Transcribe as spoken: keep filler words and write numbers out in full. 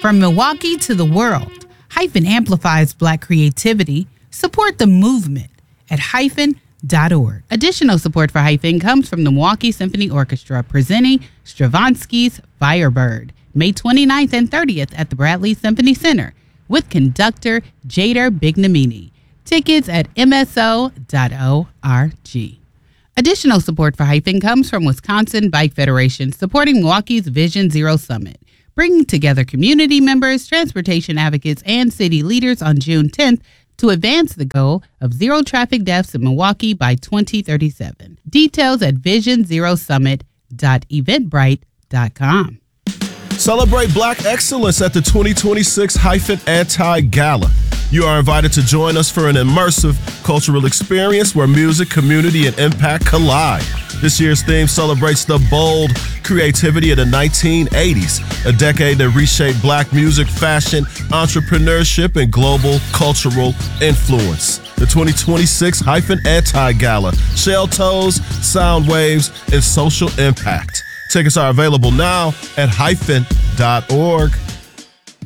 From Milwaukee to the world, Hyphen amplifies Black creativity. Support the movement at hyphen dot org. Additional support for Hyphen comes from the Milwaukee Symphony Orchestra, presenting Stravinsky's Firebird, May twenty-ninth and thirtieth at the Bradley Symphony Center, with conductor Jader Bignamini. Tickets at m s o dot org. Additional support for Hyphen comes from Wisconsin Bike Federation, supporting Milwaukee's Vision Zero Summit, bringing together community members, transportation advocates, and city leaders on June tenth to advance the goal of zero traffic deaths in Milwaukee by twenty thirty-seven. Details at vision zero summit dot eventbrite dot com. Celebrate Black excellence at the twenty twenty-six Hyphen Anti-Gala. You are invited to join us for an immersive cultural experience where music, community, and impact collide. This year's theme celebrates the bold creativity of the nineteen eighties, a decade that reshaped Black music, fashion, entrepreneurship, and global cultural influence. The twenty twenty-six Hyphen Anti-Gala, shell toes, sound waves, and social impact. Tickets are available now at hyphen dot org.